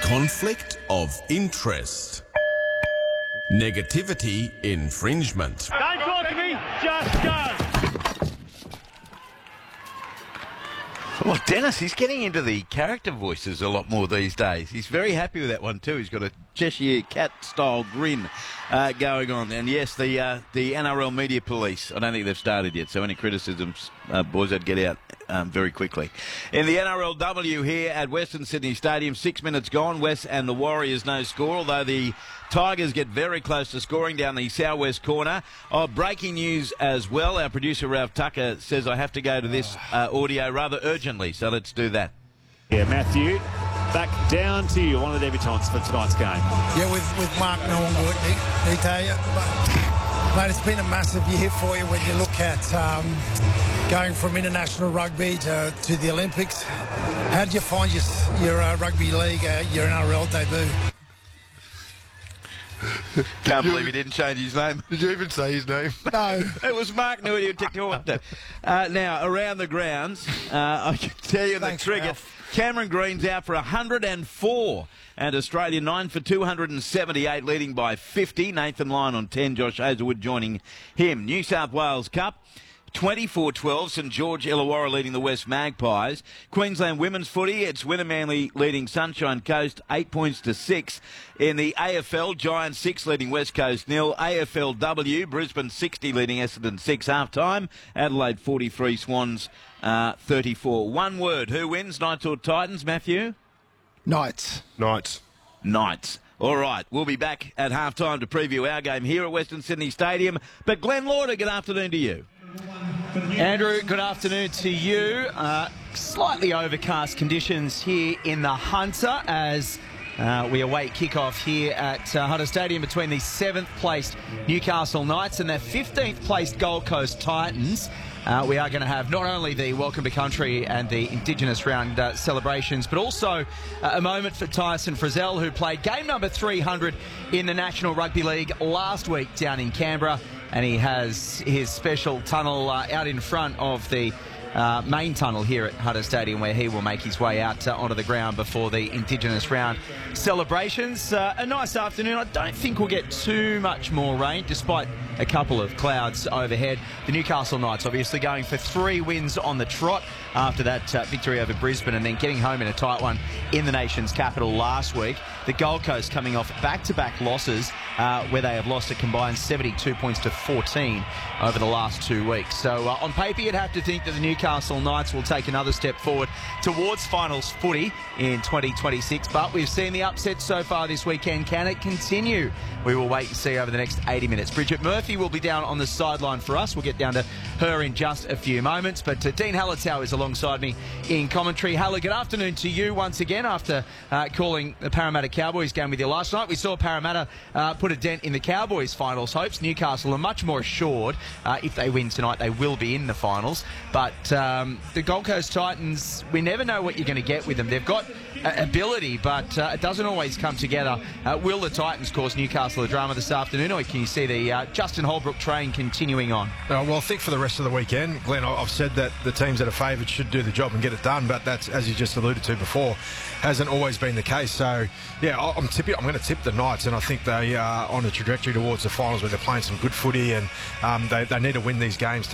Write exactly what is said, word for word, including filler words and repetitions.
Conflict of interest. Negativity infringement. Don't talk to me, just go. Well, Dennis, he's getting into the character voices a lot more these days. He's very happy with that one too. He's got a Cheshire Cat-style grin uh, going on. And yes, the uh, the N R L media police, I don't think they've started yet, so any criticisms, uh, boys, I'd get out um, very quickly. In the N R L W here at Western Sydney Stadium, six minutes gone, West and the Warriors no score, although the Tigers get very close to scoring down the southwest corner. Oh, breaking news as well. Our producer, Ralph Tucker, says I have to go to this uh, audio rather urgently, so let's do that. Yeah, Matthew, back down to you, one of the debutants for tonight's game. Yeah, with, with Mark Norwood, he, he tell you. But, mate, it's been a massive year for you when you look at um, going from international rugby to, to the Olympics. How did you find your, your uh, rugby league, uh, your N R L debut? Can't believe he didn't change his name. Did you even say his name? No. It was Mark Newey who ticked you up. Uh Now, around the grounds, uh, I can tell you Thanks, the cricket. Ralph. Cameron Green's out for one hundred and four. And Australia nine for two hundred seventy-eight, leading by fifty. Nathan Lyon on ten, Josh Hazlewood joining him. New South Wales Cup. twenty-four twelve, St George Illawarra leading the West Magpies. Queensland women's footy, it's Winner Manly leading Sunshine Coast eight points to six. In the A F L, Giants six leading West Coast nil. A F L W, Brisbane sixty leading Essendon six half time. Adelaide forty-three, Swans uh, thirty-four. One word, who wins, Knights or Titans, Matthew? Knights. Knights. Knights. All right, we'll be back at half time to preview our game here at Western Sydney Stadium. But Glenn Lauder, good afternoon to you. Andrew, good afternoon to you. Uh, slightly overcast conditions here in the Hunter as uh, we await kickoff here at uh, Hunter Stadium between the seventh placed Newcastle Knights and their fifteenth placed Gold Coast Titans. Uh, we are going to have not only the Welcome to Country and the Indigenous Round uh, celebrations, but also uh, a moment for Tyson Frizzell, who played game number three hundred in the National Rugby League last week down in Canberra. And he has his special tunnel uh, out in front of the uh, main tunnel here at Hunter Stadium, where he will make his way out uh, onto the ground before the Indigenous Round celebrations. Uh, a nice afternoon. I don't think we'll get too much more rain, despite a couple of clouds overhead. The Newcastle Knights obviously going for three wins on the trot after that uh, victory over Brisbane and then getting home in a tight one in the nation's capital last week. The Gold Coast coming off back-to-back losses uh, where they have lost a combined seventy-two points to fourteen over the last two weeks. So uh, on paper you'd have to think that the Newcastle Knights will take another step forward towards finals footy in twenty twenty-six, but we've seen the upset so far this weekend. Can it continue? We will wait and see over the next eighty minutes. Bridget Murphy will be down on the sideline for us. We'll get down to her in just a few moments, but uh, Dean Hallertau is alongside me in commentary. Haller, good afternoon to you once again after uh, calling the Parramatta Cowboys game with you last night. We saw Parramatta uh, put a dent in the Cowboys' finals hopes. Newcastle are much more assured uh, if they win tonight they will be in the finals, but um, the Gold Coast Titans, we never know what you're going to get with them. They've got uh, ability, but uh, it doesn't always come together. Uh, will the Titans cause Newcastle a drama this afternoon, or can you see the uh, Justin Holbrook train continuing on? Uh, well, I think for the rest of the weekend, Glenn, I've said that the teams that are favoured should do the job and get it done, but that's, as you just alluded to before, hasn't always been the case. So, yeah, I'm tipping, I'm going to tip the Knights, and I think they are on a trajectory towards the finals where they're playing some good footy, and um, they, they need to win these games to